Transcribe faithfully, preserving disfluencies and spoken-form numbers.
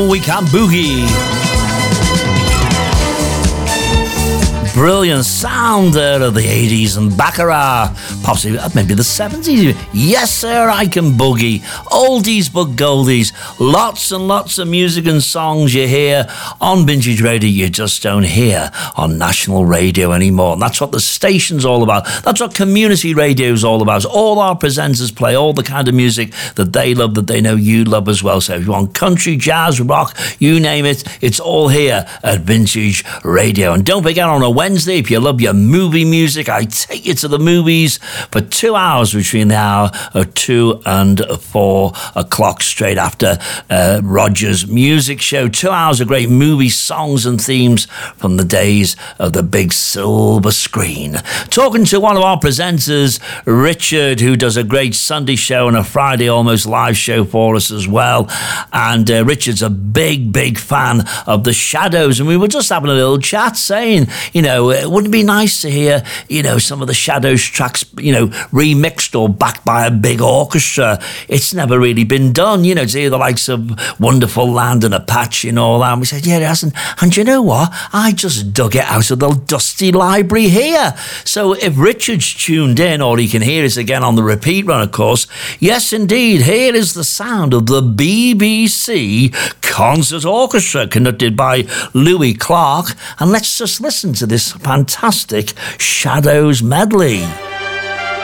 We Can Boogie. Brilliant sound there of the eighties and Baccarat, possibly maybe the seventies. Yes, sir, I can boogie. Oldies but goldies. Lots and lots of music and songs you hear on Vintage Radio you just don't hear on national radio anymore. And that's what the station's all about. That's what community radio's all about. All our presenters play all the kind of music that they love, that they know you love as well. So if you want country, jazz, rock, you name it, it's all here at Vintage Radio. And don't forget, on a Wednesday, if you love your movie music, I take you to the movies for two hours between the hour of two and four o'clock, straight after uh, Roger's music show. Two hours of great movie songs and themes from the days of the big silver screen. Talking to one of our presenters, Richard, who does a great Sunday show and a Friday almost live show for us as well. And uh, Richard's a big, big fan of the Shadows. And we were just having a little chat saying, you know, it wouldn't be nice to hear, you know, some of the Shadows tracks, you know, remixed or backed by a big orchestra. It's never really been done, you know, to hear the likes of Wonderful Land and Apache and all that. And we said, yeah, it hasn't. And you know what? I just dug it out of the dusty library here. So if Richard's tuned in, or he can hear us again on the repeat run, of course, yes, indeed, here is the sound of the B B C Concert Orchestra, conducted by Louis Clark. And let's just listen to this fantastic Shadows medley.